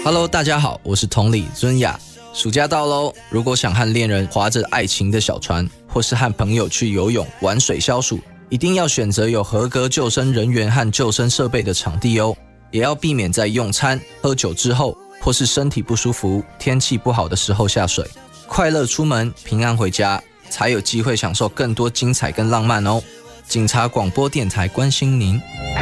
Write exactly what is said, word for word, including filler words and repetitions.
Hello， 大家好，我是同理尊雅。暑假到喽，如果想和恋人划着爱情的小船，或是和朋友去游泳、玩水消暑，一定要选择有合格救生人员和救生设备的场地哦。也要避免在用餐、喝酒之后，或是身体不舒服、天气不好的时候下水。快乐出门，平安回家，才有机会享受更多精彩跟浪漫哦。警察广播电台关心您。